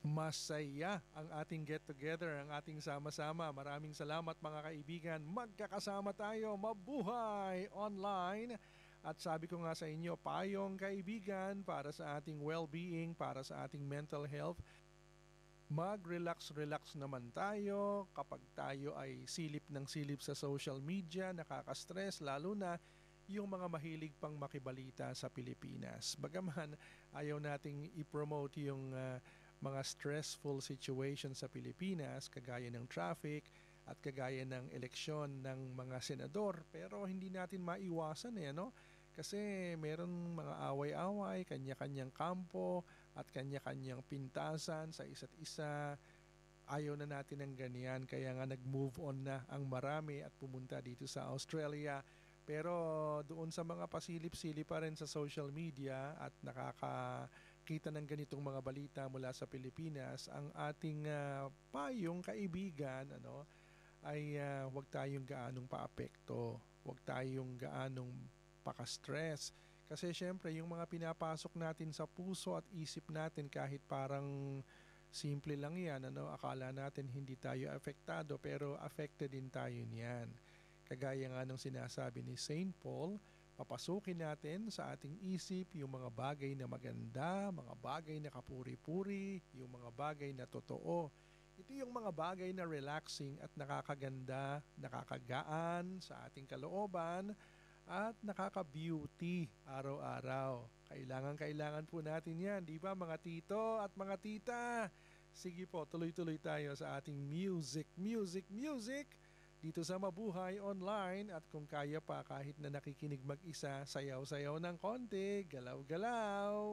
Masaya ang ating get together, ang ating sama-sama. Maraming salamat mga kaibigan. Magkakasama tayo, mabuhay online. At sabi ko nga sa inyo, payong kaibigan para sa ating well-being, para sa ating mental health. Mag-relax-relax naman tayo kapag tayo ay silip ng silip sa social media, nakaka-stress lalo na yung mga mahilig pang makibalita sa Pilipinas. Bagaman ayaw nating i-promote yung mga stressful situation sa Pilipinas kagaya ng traffic at kagaya ng eleksyon ng mga senador, pero hindi natin maiwasan no? Kasi meron mga away-away, kanya-kanyang kampo at kanya-kanyang pintasan sa isa't isa. Ayaw na natin ng ganyan kaya nga nag-move on na ang marami at pumunta dito sa Australia. Pero doon sa mga pasilip-silip pa rin sa social media at nakakakita ng ganitong mga balita mula sa Pilipinas, ang ating payong kaibigan ay huwag tayong gaanong paapekto, huwag tayong gaanong paka-stress. Kasi syempre yung mga pinapasok natin sa puso at isip natin kahit parang simple lang yan, akala natin hindi tayo apektado pero affected din tayo niyan. Kagaya nga ng sinasabi ni Saint Paul, papasukin natin sa ating isip yung mga bagay na maganda, mga bagay na kapuri-puri, yung mga bagay na totoo. Ito yung mga bagay na relaxing at nakakaganda, nakakagaan sa ating kalooban at nakaka-beauty araw-araw. Kailangan po natin yan, di ba mga tito at mga tita? Sige po, tuloy-tuloy tayo sa ating music dito sa Mabuhay Online at kung kaya pa kahit na nakikinig mag-isa, sayaw-sayaw ng konti, galaw-galaw.